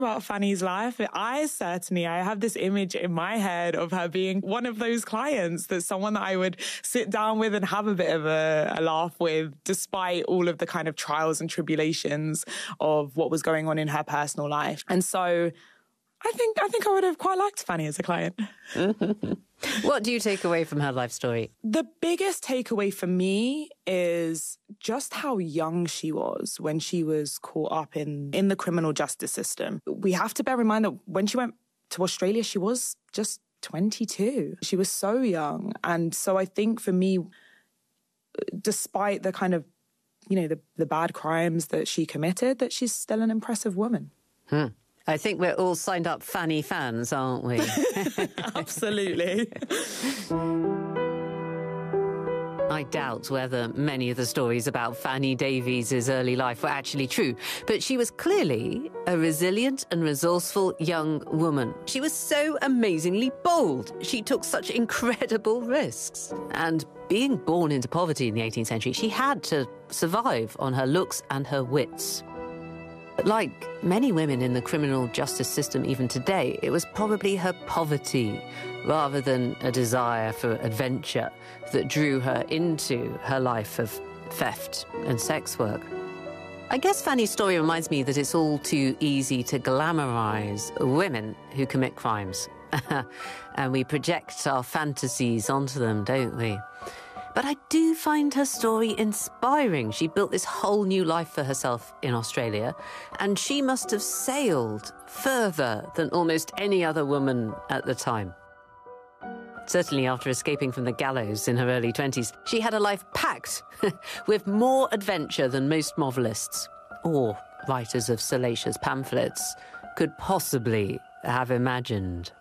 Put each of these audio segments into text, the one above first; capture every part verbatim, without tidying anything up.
about Fanny's life. I certainly, I have this image in my head of her being one of those clients, that's someone that I would sit down with and have a bit of a, a laugh with, despite all of the kind of trials and tribulations of what was going on in her personal life. And so I think I think I would have quite liked Fanny as a client. What do you take away from her life story? The biggest takeaway for me is just how young she was when she was caught up in, in the criminal justice system. We have to bear in mind that when she went to Australia, she was just twenty-two. She was so young. And so I think for me, despite the kind of, you know, the, the bad crimes that she committed, that she's still an impressive woman. Hmm. I think we're all signed up Fanny fans, aren't we? Absolutely. I doubt whether many of the stories about Fanny Davies' early life were actually true, but she was clearly a resilient and resourceful young woman. She was so amazingly bold. She took such incredible risks. And being born into poverty in the eighteenth century, she had to survive on her looks and her wits. But like many women in the criminal justice system even today, it was probably her poverty rather than a desire for adventure that drew her into her life of theft and sex work. I guess Fanny's story reminds me that it's all too easy to glamorize women who commit crimes. And we project our fantasies onto them, don't we? But I do find her story inspiring. She built this whole new life for herself in Australia, and she must have sailed further than almost any other woman at the time. Certainly after escaping from the gallows in her early twenties, she had a life packed with more adventure than most novelists, or writers of salacious pamphlets, could possibly have imagined.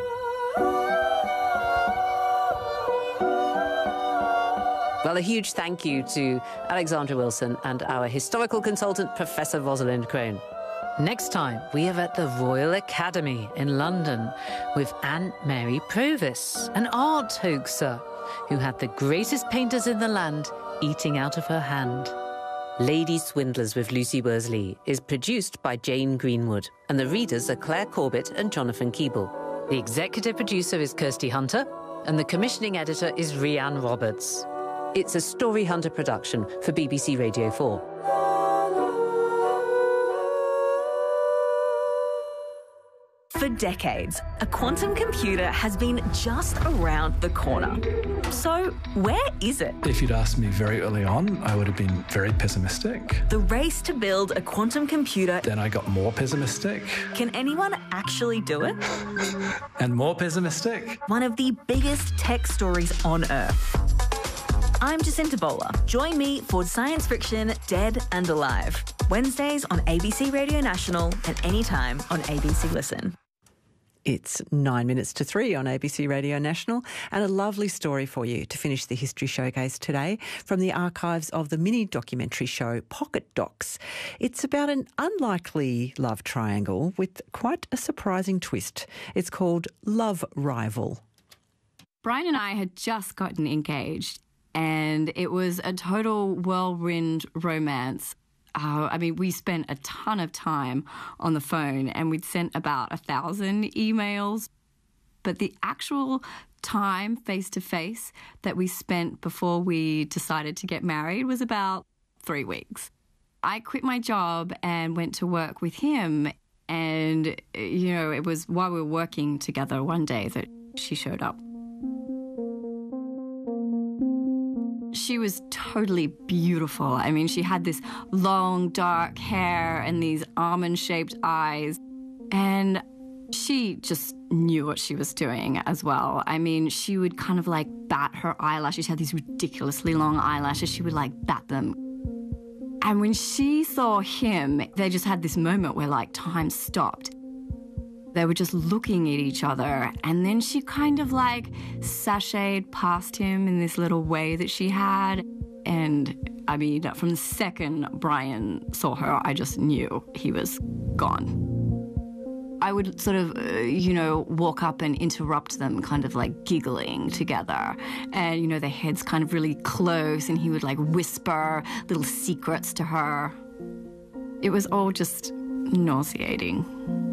Well, a huge thank you to Alexandra Wilson and our historical consultant, Professor Rosalind Crone. Next time, we are at the Royal Academy in London with Anne Mary Provis, an art hoaxer who had the greatest painters in the land eating out of her hand. Lady Swindlers with Lucy Worsley is produced by Jane Greenwood, and the readers are Claire Corbett and Jonathan Keeble. The executive producer is Kirsty Hunter, and the commissioning editor is Rhiann Roberts. It's a Story Hunter production for B B C Radio four. For decades, a quantum computer has been just around the corner. So, where is it? If you'd asked me very early on, I would have been very pessimistic. The race to build a quantum computer. Then I got more pessimistic. Can anyone actually do it? And more pessimistic. One of the biggest tech stories on Earth. I'm Jacinta Bowler. Join me for Science Friction Dead and Alive. Wednesdays on A B C Radio National and anytime on A B C Listen. It's nine minutes to three on A B C Radio National, and a lovely story for you to finish the History Showcase today from the archives of the mini-documentary show Pocket Docs. It's about an unlikely love triangle with quite a surprising twist. It's called Love Rival. Brian and I had just gotten engaged, and it was a total whirlwind romance. Uh, I mean, we spent a ton of time on the phone, and we'd sent about a thousand emails. But the actual time face-to-face that we spent before we decided to get married was about three weeks. I quit my job and went to work with him. And, you know, it was while we were working together one day that she showed up. She was totally beautiful. I mean, she had this long, dark hair and these almond-shaped eyes. And she just knew what she was doing as well. I mean, she would kind of like bat her eyelashes. She had these ridiculously long eyelashes. She would like bat them. And when she saw him, they just had this moment where like time stopped. They were just looking at each other, and then she kind of like sashayed past him in this little way that she had. And I mean, from the second Brian saw her, I just knew he was gone. I would sort of, uh, you know, walk up and interrupt them, kind of like giggling together. And, you know, their heads kind of really close, and he would like whisper little secrets to her. It was all just nauseating.